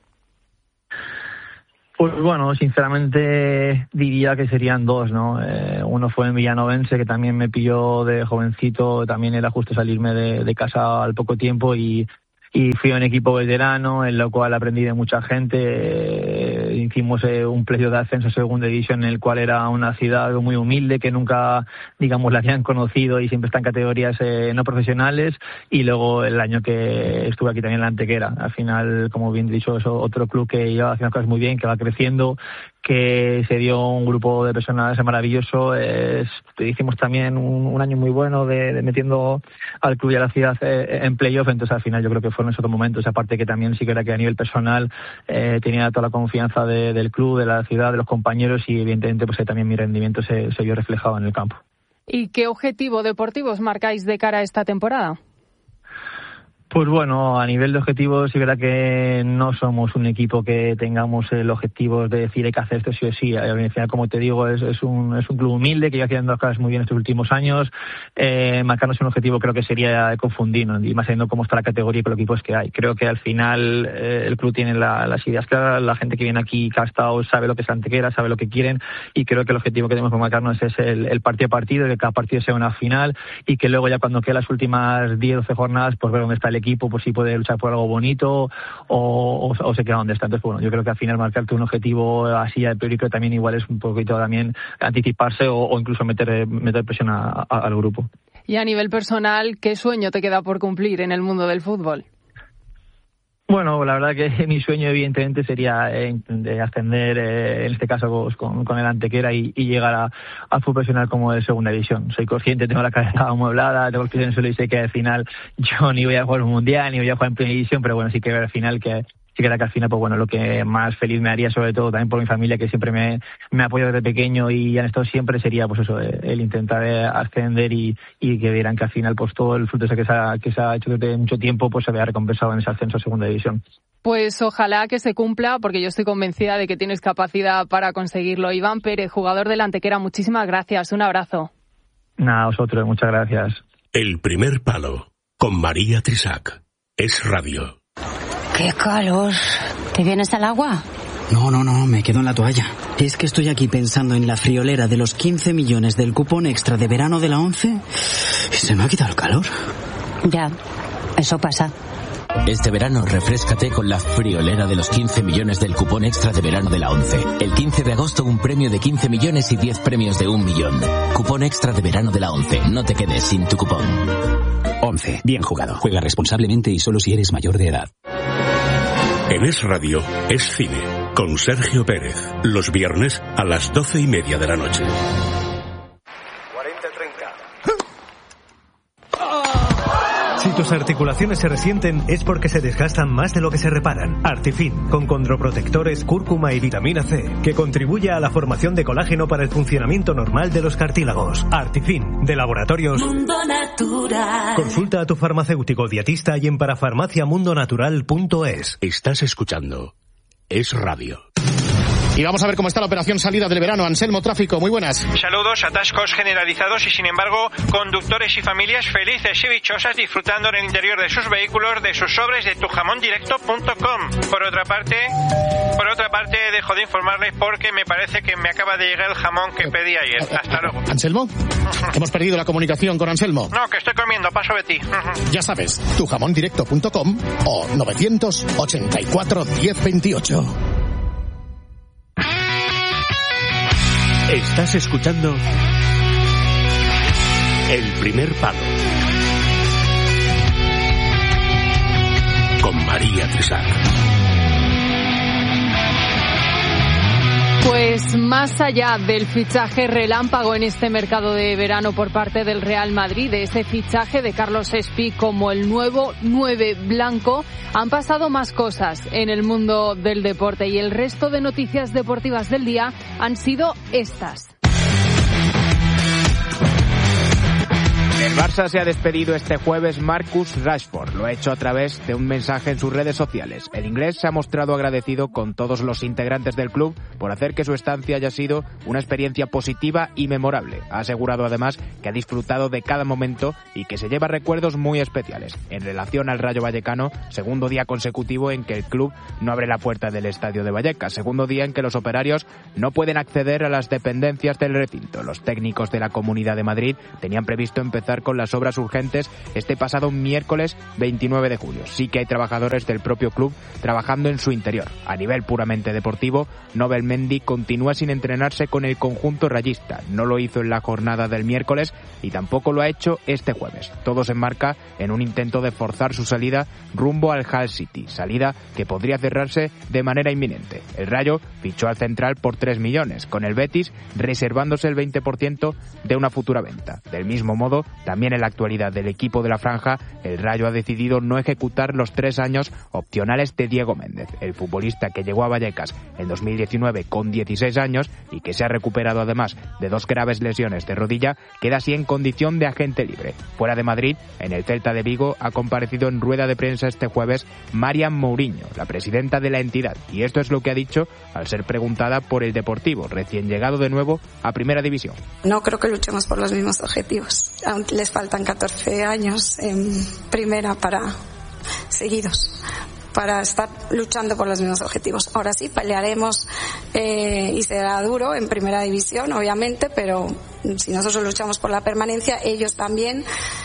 Pues bueno, sinceramente diría que serían dos, ¿no? Uno fue en Villanovense, que también me pilló de jovencito, también era justo salirme de casa al poco tiempo y fui a un equipo veterano en lo cual aprendí de mucha gente. Hicimos un playoff de ascenso a segunda división en el cual era una ciudad muy humilde que nunca, digamos, la habían conocido y siempre está en categorías no profesionales. Y luego el año que estuve aquí también en la Antequera. Al final, como bien dicho, es otro club que lleva haciendo cosas muy bien, que va creciendo, que se dio un grupo de personas maravilloso. Hicimos también un año muy bueno de metiendo al club y a la ciudad en playoff. Entonces al final yo creo que fueron esos otros momentos, aparte que también sí que era que a nivel personal tenía toda la confianza del club, de la ciudad, de los compañeros, y evidentemente pues también mi rendimiento se vio reflejado en el campo. ¿Y qué objetivo deportivo os marcáis de cara a esta temporada? Pues bueno, a nivel de objetivos, sí verdad que no somos un equipo que tengamos el objetivo de decir hay que hacer esto sí o sí. Al final, como te digo, es un club humilde que lleva haciendo las cosas muy bien estos últimos años. Marcarnos un objetivo creo que sería confundirnos, y más sabiendo cómo está la categoría y con los equipos que hay. Creo que al final el club tiene las ideas claras, la gente que viene aquí, que ha estado, sabe lo que es Antequera, sabe lo que quieren, y creo que el objetivo que tenemos que marcarnos es el partido a partido, que cada partido sea una final, y que luego ya cuando queden las últimas 10-12 jornadas, pues ver dónde está el equipo, pues si puede luchar por algo bonito o se queda donde está. Entonces, bueno, yo creo que al final marcarte un objetivo así a priori también igual es un poquito también anticiparse o incluso meter presión al grupo. Y a nivel personal, ¿qué sueño te queda por cumplir en el mundo del fútbol? Bueno, la verdad que mi sueño evidentemente sería de ascender, en este caso con el Antequera y llegar al fútbol profesional como de segunda división. Soy consciente, tengo la cabeza amueblada, tengo el que en suelo y sé que al final yo ni voy a jugar un mundial, ni voy a jugar en primera división, pero bueno, sí que al final sí que al final, pues bueno, lo que más feliz me haría, sobre todo también por mi familia, que siempre me ha apoyado desde pequeño y han estado siempre, sería pues eso, el intentar ascender y que vieran que al final pues todo el fruto ese que se ha hecho desde mucho tiempo pues se vea recompensado en ese ascenso a segunda división. Pues ojalá que se cumpla, porque yo estoy convencida de que tienes capacidad para conseguirlo. Iván Pérez, jugador del Antequera, muchísimas gracias, un abrazo. Nada, a vosotros, muchas gracias. El primer palo, con María Trisac. Es radio. ¡Qué calor! ¿Te vienes al agua? No, me quedo en la toalla. Es que estoy aquí pensando en la friolera de los 15 millones del cupón extra de verano de la 11 y se me ha quitado el calor. Ya, eso pasa. Este verano refréscate con la friolera de los 15 millones del cupón extra de verano de la 11. El 15 de agosto un premio de 15 millones y 10 premios de 1 millón. Cupón extra de verano de la 11. No te quedes sin tu cupón. 11. Bien jugado. Juega responsablemente y solo si eres mayor de edad. En Es Radio, Es Cine, con Sergio Pérez. Los viernes a las 12:30 de la noche. 40-30. Si tus articulaciones se resienten es porque se desgastan más de lo que se reparan. Artifin, con condroprotectores, cúrcuma y vitamina C, que contribuye a la formación de colágeno para el funcionamiento normal de los cartílagos. Artifin, de Laboratorios Mundo Natural. Consulta a tu farmacéutico dietista y en parafarmaciamundonatural.es. Estás escuchando Es Radio. Y vamos a ver cómo está la operación salida del verano. Anselmo, tráfico, muy buenas. Saludos, atascos generalizados y sin embargo conductores y familias felices y dichosas disfrutando en el interior de sus vehículos de sus sobres de tujamondirecto.com. Por otra parte, dejo de informarles porque me parece que me acaba de llegar el jamón que pedí ayer. Hasta luego. ¿Anselmo? Hemos perdido la comunicación con Anselmo. No, que estoy comiendo, paso de ti. Ya sabes, tujamondirecto.com o 984 1028. Estás escuchando El primer palo con María Trisac. Pues Pues más allá del fichaje relámpago en este mercado de verano por parte del Real Madrid, de ese fichaje de Carlos Espí como el nuevo 9 blanco, han pasado más cosas en el mundo del deporte y el resto de noticias deportivas del día han sido estas. El Barça se ha despedido este jueves Marcus Rashford. Lo ha hecho a través de un mensaje en sus redes sociales. El inglés se ha mostrado agradecido con todos los integrantes del club por hacer que su estancia haya sido una experiencia positiva y memorable. Ha asegurado además que ha disfrutado de cada momento y que se lleva recuerdos muy especiales. En relación al Rayo Vallecano, segundo día consecutivo en que el club no abre la puerta del estadio de Vallecas. Segundo día en que los operarios no pueden acceder a las dependencias del recinto. Los técnicos de la Comunidad de Madrid tenían previsto empezar con las obras urgentes este pasado miércoles 29 de julio. Sí que hay trabajadores del propio club trabajando en su interior. A nivel puramente deportivo, Nobel Mendy continúa sin entrenarse con el conjunto rayista. No lo hizo en la jornada del miércoles y tampoco lo ha hecho este jueves. Todo se enmarca en un intento de forzar su salida rumbo al Hull City, salida que podría cerrarse de manera inminente. El Rayo fichó al central por 3 millones, con el Betis reservándose el 20% de una futura venta. Del mismo modo, también en la actualidad del equipo de la Franja, el Rayo ha decidido no ejecutar los 3 años opcionales de Diego Méndez. El futbolista que llegó a Vallecas en 2019 con 16 años y que se ha recuperado además de 2 graves lesiones de rodilla, queda así en condición de agente libre. Fuera de Madrid, en el Celta de Vigo, ha comparecido en rueda de prensa este jueves Marian Mourinho, la presidenta de la entidad, y esto es lo que ha dicho al ser preguntada por el Deportivo, recién llegado de nuevo a Primera División. No creo que luchemos por los mismos objetivos. Aún les faltan 14 años en Primera seguidos para estar luchando por los mismos objetivos. Ahora sí, pelearemos y será duro en Primera División, obviamente, pero si nosotros luchamos por la permanencia, ellos también,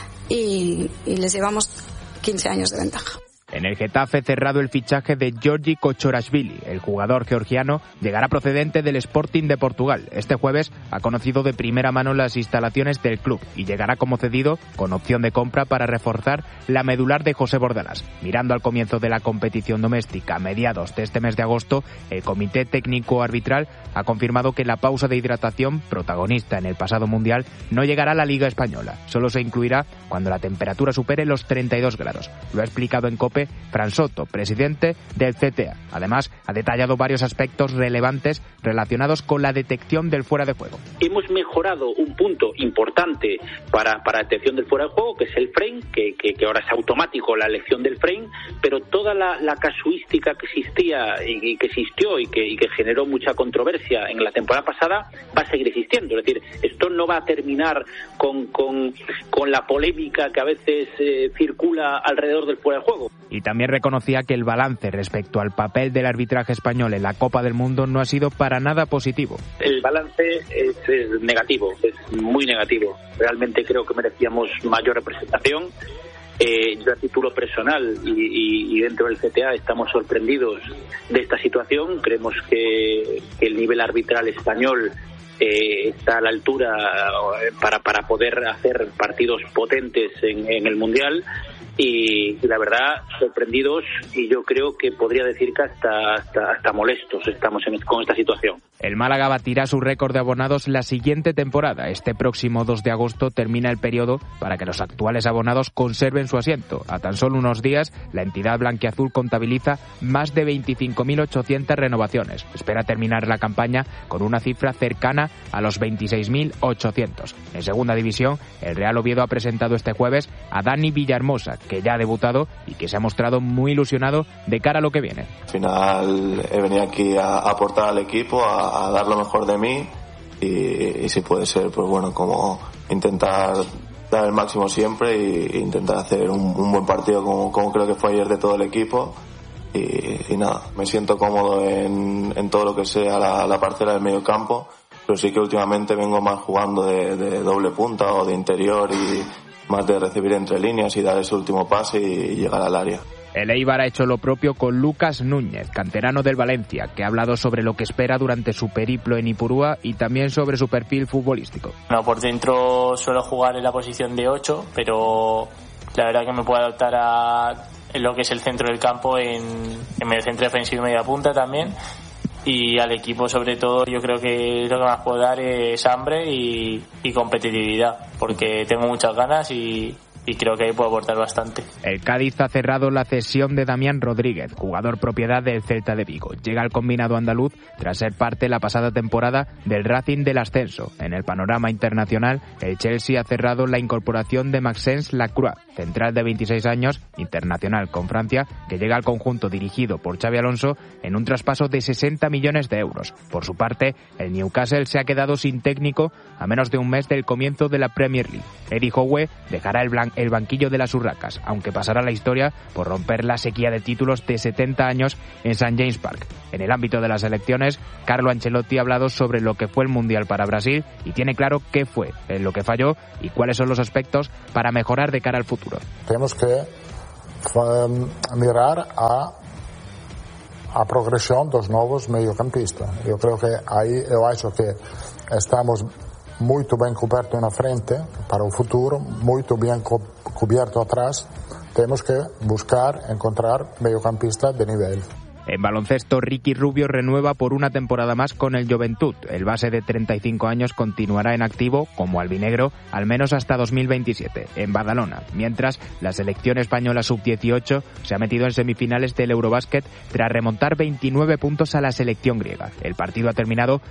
y les llevamos 15 años de ventaja. En el Getafe, cerrado el fichaje de Georgi Kochorashvili. El jugador georgiano llegará procedente del Sporting de Portugal. Este jueves ha conocido de primera mano las instalaciones del club y llegará como cedido con opción de compra para reforzar la medular de José Bordalás. Mirando al comienzo de la competición doméstica a mediados de este mes de agosto, el Comité Técnico Arbitral ha confirmado que la pausa de hidratación, protagonista en el pasado Mundial, no llegará a la Liga Española. Solo se incluirá cuando la temperatura supere los 32 grados. Lo ha explicado en COPE Fran Soto, presidente del CTA. Además, ha detallado varios aspectos relevantes relacionados con la detección del fuera de juego. Hemos mejorado un punto importante para detección del fuera de juego, que es el frame, que ahora es automático la elección del frame, pero toda la casuística que existía y que existió y que generó mucha controversia en la temporada pasada va a seguir existiendo. Es decir, esto no va a terminar con la polémica que a veces circula alrededor del fuera de juego. Y también reconocía que el balance respecto al papel del arbitraje español en la Copa del Mundo no ha sido para nada positivo. El balance es negativo, es muy negativo. Realmente creo que merecíamos mayor representación. Yo a título personal y dentro del CTA estamos sorprendidos de esta situación. Creemos que el nivel arbitral español está a la altura para poder hacer partidos potentes en el Mundial. Y la verdad, sorprendidos, y yo creo que podría decir que hasta molestos estamos con esta situación. El Málaga batirá su récord de abonados la siguiente temporada. Este próximo 2 de agosto termina el periodo para que los actuales abonados conserven su asiento. A tan solo unos días, la entidad blanquiazul contabiliza más de 25.800 renovaciones. Espera terminar la campaña con una cifra cercana a los 26.800. En segunda división, el Real Oviedo ha presentado este jueves a Dani Villahermosa, que ya ha debutado y que se ha mostrado muy ilusionado de cara a lo que viene. Al final he venido aquí a aportar al equipo, a dar lo mejor de mí y si puede ser, pues bueno, como intentar dar el máximo siempre e intentar hacer un buen partido como creo que fue ayer de todo el equipo. Y nada, me siento cómodo en todo lo que sea la parcela del medio campo, pero sí que últimamente vengo más jugando de doble punta o de interior y más de recibir entre líneas y dar ese último pase y llegar al área. El Eibar ha hecho lo propio con Lucas Núñez, canterano del Valencia, que ha hablado sobre lo que espera durante su periplo en Ipurúa y también sobre su perfil futbolístico. Bueno, por dentro suelo jugar en la posición de 8, pero la verdad que me puedo adaptar en lo que es el centro del campo en medio centro defensivo y media punta también. Y al equipo, sobre todo, yo creo que lo que más puedo dar es hambre y competitividad, porque tengo muchas ganas y creo que ahí puedo aportar bastante. El Cádiz ha cerrado la cesión de Damián Rodríguez, jugador propiedad del Celta de Vigo. Llega al combinado andaluz tras ser parte la pasada temporada del Racing del Ascenso. En el panorama internacional, el Chelsea ha cerrado la incorporación de Maxence Lacroix, central de 26 años, internacional con Francia, que llega al conjunto dirigido por Xabi Alonso en un traspaso de 60 millones de euros. Por su parte, el Newcastle se ha quedado sin técnico a menos de un mes del comienzo de la Premier League. Eddie Howe dejará el banquillo de las Urracas, aunque pasará la historia por romper la sequía de títulos de 70 años en St. James Park. En el ámbito de las elecciones, Carlo Ancelotti ha hablado sobre lo que fue el Mundial para Brasil y tiene claro qué fue lo que falló y cuáles son los aspectos para mejorar de cara al futuro. Tenemos que mirar a progresión dos nuevos mediocampistas. Yo creo que ahí yo hecho que estamos muy bien cubiertos na frente para o futuro, muy bien cubierto atrás. Tenemos que encontrar mediocampistas de nivel. En baloncesto, Ricky Rubio renueva por una temporada más con el Joventut. El base de 35 años continuará en activo como albinegro al menos hasta 2027 en Badalona, mientras la selección española sub-18 se ha metido en semifinales del Eurobásquet tras remontar 29 puntos a la selección griega. El partido ha terminado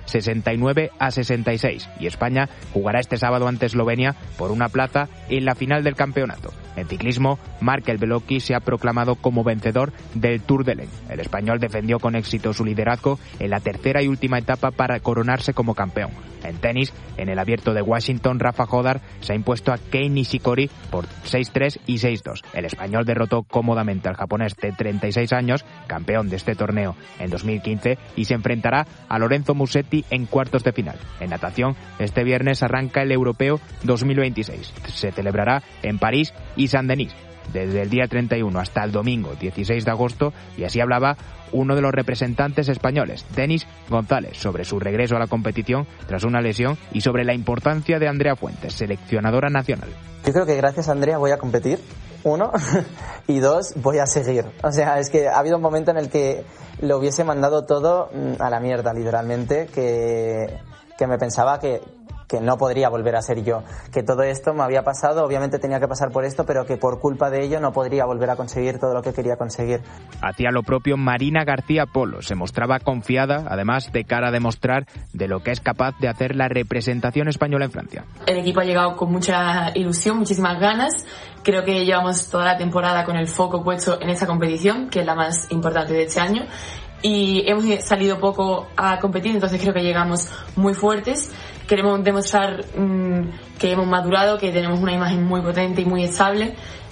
69-66 y España jugará este sábado ante Eslovenia por una plaza en la final del campeonato. En ciclismo, Marc El Beloki se ha proclamado como vencedor del Tour de Lens. El español defendió con éxito su liderazgo en la tercera y última etapa para coronarse como campeón. En tenis, en el Abierto de Washington, Rafa Jodar se ha impuesto a Kei Nishikori por 6-3 y 6-2. El español derrotó cómodamente al japonés de 36 años, campeón de este torneo en 2015, y se enfrentará a Lorenzo Musetti en cuartos de final. En natación, este viernes arranca el Europeo 2026. Se celebrará en París y Saint-Denis desde el día 31 hasta el domingo 16 de agosto, y así hablaba uno de los representantes españoles, Denis González, sobre su regreso a la competición tras una lesión y sobre la importancia de Andrea Fuentes, seleccionadora nacional. Yo creo que gracias a Andrea voy a competir, uno, y dos, voy a seguir. O sea, es que ha habido un momento en el que lo hubiese mandado todo a la mierda, literalmente, que me pensaba que no podría volver a ser yo, que todo esto me había pasado, obviamente tenía que pasar por esto, pero que por culpa de ello no podría volver a conseguir todo lo que quería conseguir. Hacía lo propio Marina García Polo, se mostraba confiada, además de cara a demostrar de lo que es capaz de hacer la representación española en Francia. El equipo ha llegado con mucha ilusión, muchísimas ganas. Creo que llevamos toda la temporada con el foco puesto en esta competición, que es la más importante de este año, y hemos salido poco a competir, entonces creo que llegamos muy fuertes. Queremos demostrar que hemos madurado, que tenemos una imagen muy potente y muy estable.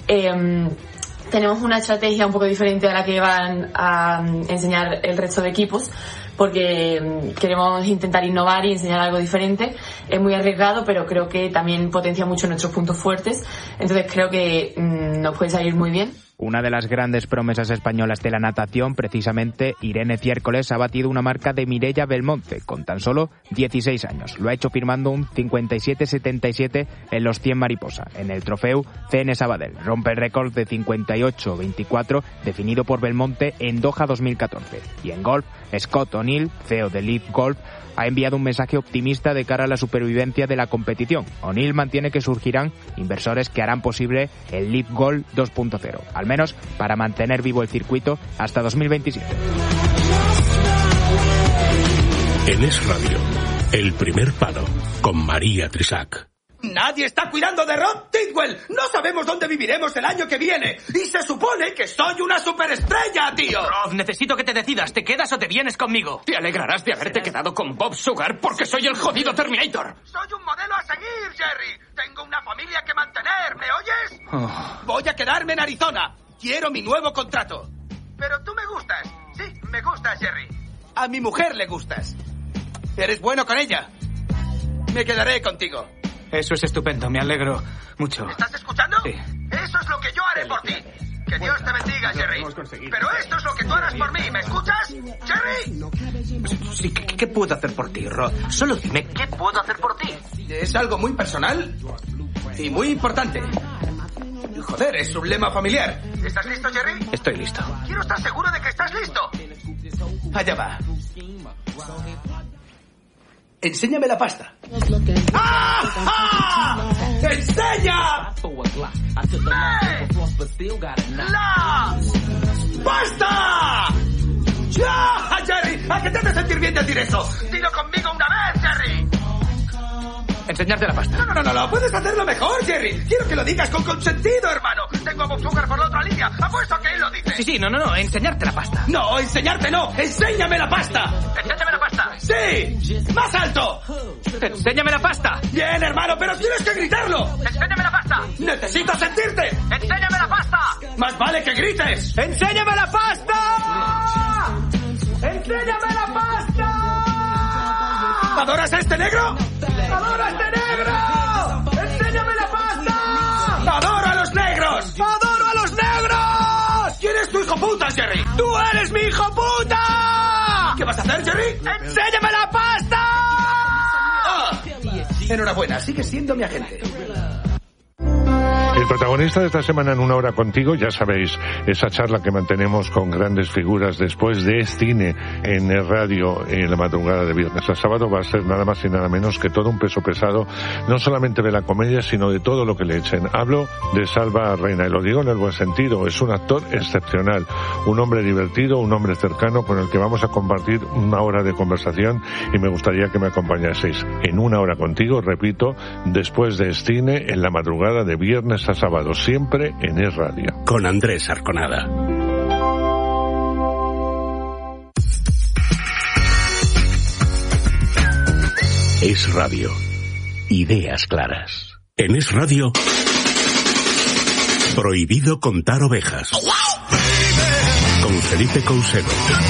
Tenemos una estrategia un poco diferente a la que van a enseñar el resto de equipos, porque queremos intentar innovar y enseñar algo diferente. Es muy arriesgado, pero creo que también potencia mucho nuestros puntos fuertes. Entonces creo que nos puede salir muy bien. Una de las grandes promesas españolas de la natación, precisamente Irene Ciércoles, ha batido una marca de Mireia Belmonte con tan solo 16 años. Lo ha hecho firmando un 57-77 en los 100 mariposa, en el trofeo CN Sabadell. Rompe el récord de 58-24 definido por Belmonte en Doha 2014. Y en golf, Scott O'Neill, CEO de Leaf Golf, ha enviado un mensaje optimista de cara a la supervivencia de la competición. O'Neill mantiene que surgirán inversores que harán posible el Leaf Golf 2.0, al menos para mantener vivo el circuito hasta 2027. En Es Radio, El Primer Palo, con María Trisac. Nadie está cuidando de Rod Tidwell. No sabemos dónde viviremos el año que viene. Y se supone que soy una superestrella, tío. Rod, necesito que te decidas. ¿Te quedas o te vienes conmigo? Te alegrarás de haberte quedado con Bob Sugar porque soy el jodido Terminator. Soy un modelo a seguir, Jerry. Tengo una familia que mantener, ¿me oyes? Voy a quedarme en Arizona. Quiero mi nuevo contrato. Pero tú me gustas. Sí, me gustas, Jerry. A mi mujer le gustas. Eres bueno con ella. Me quedaré contigo. Eso es estupendo, me alegro mucho. ¿Estás escuchando? Sí. Eso es lo que yo haré por ti. Que Dios te bendiga, Jerry. Pero esto es lo que tú harás por mí, ¿me escuchas? ¡Jerry! Sí, ¿qué puedo hacer por ti, Rod? Solo dime, ¿qué puedo hacer por ti? Es algo muy personal y muy importante. Joder, es un lema familiar. ¿Estás listo, Jerry? Estoy listo. Quiero estar seguro de que estás listo. Allá va. Enséñame la pasta. ¡Ah! ¡Enseña! ¡La pasta! ¡Ya, Jerry! ¿A qué te hace sentir bien decir eso? Dilo conmigo una vez, Jerry. Enseñarte la pasta. No, puedes hacerlo mejor, Jerry. Quiero que lo digas con consentido, hermano. Tengo a Bob Sugar por la otra línea. Apuesto que él lo dice. Sí, no, enseñarte la pasta. No, enseñarte no. ¡Enséñame la pasta! ¡Enséñame la pasta! ¡Sí! ¡Más alto! ¡Enséñame la pasta! Bien, hermano, pero tienes que gritarlo. ¡Enséñame la pasta! ¡Necesito sentirte! ¡Enséñame la pasta! ¡Más vale que grites! ¡Enséñame la pasta! ¡Enséñame la pasta! ¿Adoras a este negro? ¡Adoro a este negro! ¡Enséñame la pasta! ¡Adoro a los negros! ¡Adoro a los negros! ¿Quién es tu hijo puta, Jerry? ¡Tú eres mi hijo puta! ¿Qué vas a hacer, Jerry? ¡Enséñame la pasta! Enhorabuena, sigues siendo mi agente. El protagonista de esta semana en Una Hora Contigo, ya sabéis, esa charla que mantenemos con grandes figuras después de cine en el radio en la madrugada de viernes a sábado, va a ser nada más y nada menos que todo un peso pesado, no solamente de la comedia, sino de todo lo que le echen. Hablo de Salva Reina, y lo digo en el buen sentido, es un actor excepcional, un hombre divertido, un hombre cercano con el que vamos a compartir una hora de conversación, y me gustaría que me acompañaseis en Una Hora Contigo, repito, después de cine en la madrugada de viernes a sábado, siempre en Es Radio. Con Andrés Arconada. Es Radio. Ideas claras. En Es Radio, prohibido contar ovejas. Con Felipe Cousedo.